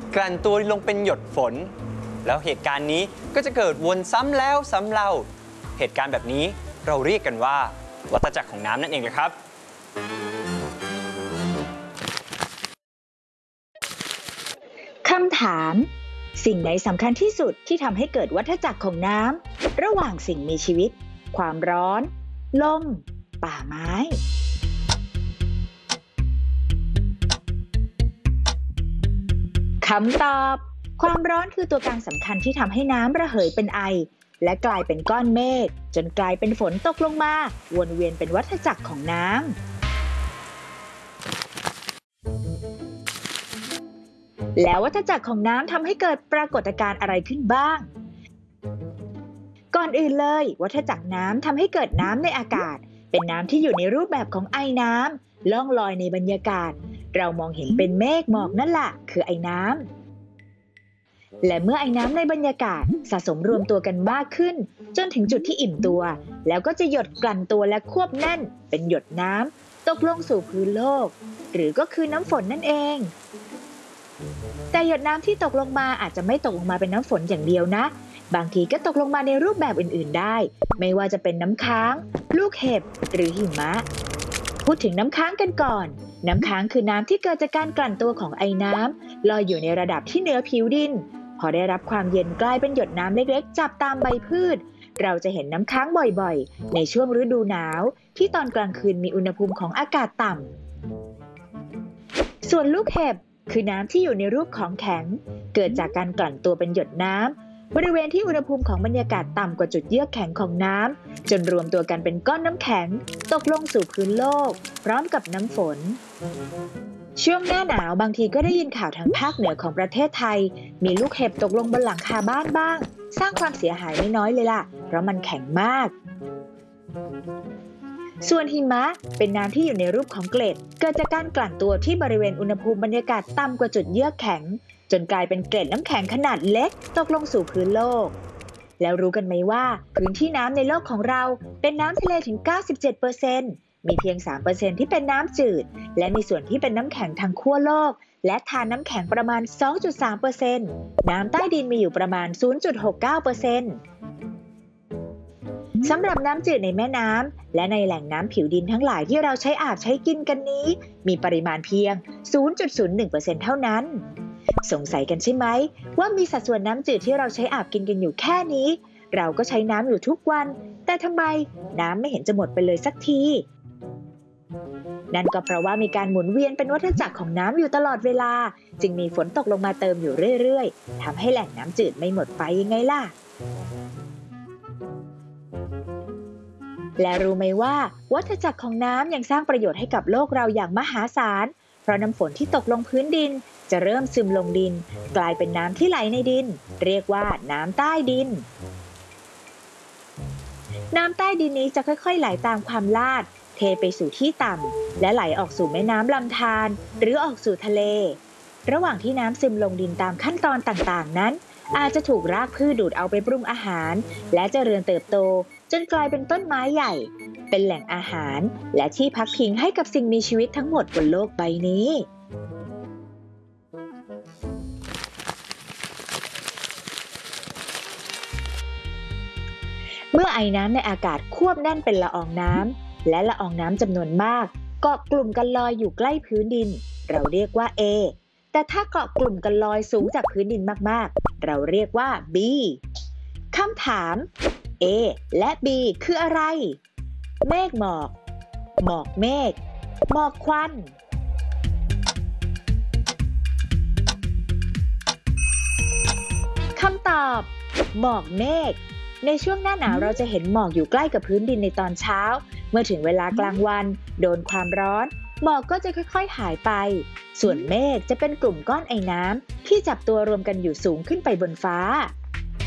กลั่นตัวลงเป็นหยดฝนแล้วเหตุการณ์นี้ก็จะเกิดวนซ้ำแล้วซ้ำเล่าเหตุการณ์แบบนี้เราเรียกกันว่าวัฏจักรของน้ำนั่นเองนะครับคำถามสิ่งไหนสำคัญที่สุดที่ทำให้เกิดวัฏจักรของน้ำระหว่างสิ่งมีชีวิตความร้อนลมป่าไม้คำตอบความร้อนคือตัวการสำคัญที่ทำให้น้ำระเหยเป็นไอและกลายเป็นก้อนเมฆจนกลายเป็นฝนตกลงมาวนเวียนเป็นวัฏจักรของน้ำแล้ววัฏจักรของน้ำทำให้เกิดปรากฏการณ์อะไรขึ้นบ้างก่อนอื่นเลยวัฏจักรน้ำทำให้เกิดน้ำในอากาศเป็นน้ำที่อยู่ในรูปแบบของไอน้ำล่องลอยในบรรยากาศเรามองเห็นเป็นเมฆหมอกนั่นแหละคือไอน้ำและเมื่อไอน้ำในบรรยากาศสะสมรวมตัวกันมากขึ้นจนถึงจุดที่อิ่มตัวแล้วก็จะหยดกลั่นตัวและควบแน่นเป็นหยดน้ำตกลงสู่พื้นโลกหรือก็คือน้ำฝนนั่นเองแต่หยดน้ำที่ตกลงมาอาจจะไม่ตกลงมาเป็นน้ำฝนอย่างเดียวนะบางทีก็ตกลงมาในรูปแบบอื่นๆได้ไม่ว่าจะเป็นน้ำค้างลูกเห็บหรือหิมะพูดถึงน้ำค้างกันก่อนน้ำค้างคือน้ำที่เกิดจากการกลั่นตัวของไอน้ำลอยอยู่ในระดับที่เหนือผิวดินพอได้รับความเย็นกลายเป็นหยดน้ำเล็กๆจับตามใบพืชเราจะเห็นน้ำค้างบ่อยๆในช่วงฤดูหนาวที่ตอนกลางคืนมีอุณหภูมิของอากาศต่ำส่วนลูกเห็บคือน้ำที่อยู่ในรูปของแข็งเกิดจากการกลั่นตัวเป็นหยดน้ำบริเวณที่อุณหภูมิของบรรยากาศต่ำกว่าจุดเยือกแข็งของน้ำจนรวมตัวกันเป็นก้อนน้ำแข็งตกลงสู่พื้นโลกพร้อมกับน้ำฝนช่วงหน้าหนาวบางทีก็ได้ยินข่าวทางภาคเหนือของประเทศไทยมีลูกเห็บตกลงบนหลังคาบ้านบ้างสร้างความเสียหายไม่น้อยเลยล่ะเพราะมันแข็งมากส่วนหิมะเป็นน้ำที่อยู่ในรูปของเกล็ดเกิดจากการกลั่นตัวที่บริเวณอุณหภูมิบรรยากาศต่ำกว่าจุดเยือกแข็งจนกลายเป็นเกล็ดน้ำแข็งขนาดเล็กตกลงสู่พื้นโลกแล้วรู้กันไหมว่าพื้นที่น้ำในโลกของเราเป็นน้ำทะเลถึง 97% มีเพียง 3% ที่เป็นน้ำจืดและมีส่วนที่เป็นน้ำแข็งทางขั้วโลกและทานน้ำแข็งประมาณ 2.3% น้ำใต้ดินมีอยู่ประมาณ 0.69%สำหรับน้ำจืดในแม่น้ำและในแหล่งน้ำผิวดินทั้งหลายที่เราใช้อาบใช้กินกันนี้มีปริมาณเพียง 0.01% เท่านั้นสงสัยกันใช่ไหมว่ามีสัดส่วนน้ำจืดที่เราใช้อาบกินกันอยู่แค่นี้เราก็ใช้น้ำอยู่ทุกวันแต่ทำไมน้ำไม่เห็นจะหมดไปเลยสักทีนั่นก็เพราะว่ามีการหมุนเวียนเป็นวัฏจักรของน้ำอยู่ตลอดเวลาจึงมีฝนตกลงมาเติมอยู่เรื่อยๆทำให้แหล่งน้ำจืดไม่หมดไปยังไงล่ะและรู้ไหมว่าวัฏจักรของน้ำยังสร้างประโยชน์ให้กับโลกเราอย่างมหาศาลเพราะน้ำฝนที่ตกลงพื้นดินจะเริ่มซึมลงดินกลายเป็นน้ำที่ไหลในดินเรียกว่าน้ำใต้ดินน้ำใต้ดินนี้จะค่อยๆไหลตามความลาดเทไปสู่ที่ต่ำและไหลออกสู่แม่น้ำลำธารหรือออกสู่ทะเลระหว่างที่น้ำซึมลงดินตามขั้นตอนต่างๆนั้นอาจจะถูกรากพืชดูดเอาไปปรุงอาหารและเจริญเติบโตจนกลายเป็นต้นไม้ใหญ่เป็นแหล่งอาหารและที่พักพิงให้กับสิ่งมีชีวิตทั้งหมดบนโลกใบนี้เมื่อไอน้ำในอากาศควบแน่นเป็นละอองน้ำและละอองน้ำจำนวนมากเกาะกลุ่มกันลอยอยู่ใกล้พื้นดินเราเรียกว่า A แต่ถ้าเกาะกลุ่มกันลอยสูงจากพื้นดินมากๆเราเรียกว่า B คำถาม A และ B คืออะไรเมฆหมอกหมอกเมฆหมอกควันคำตอบหมอกเมฆในช่วงหน้าหนาวเราจะเห็นหมอกอยู่ใกล้กับพื้นดินในตอนเช้าเมื่อถึงเวลากลางวันโดนความร้อนหมอกก็จะค่อยๆหายไปส่วนเมฆจะเป็นกลุ่มก้อนไอน้ำที่จับตัวรวมกันอยู่สูงขึ้นไปบนฟ้า